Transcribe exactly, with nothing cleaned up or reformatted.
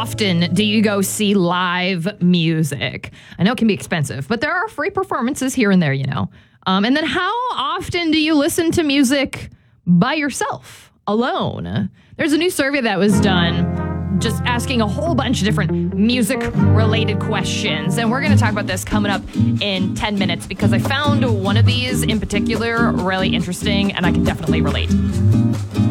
often do you go see live music? I know it can be expensive, but there are free performances here and there, you know. Um, and then how often do you listen to music by yourself, alone? There's a new survey that was done just asking a whole bunch of different music-related questions. And we're going to talk about this coming up in ten minutes because I found one of these in particular really interesting and I can definitely relate.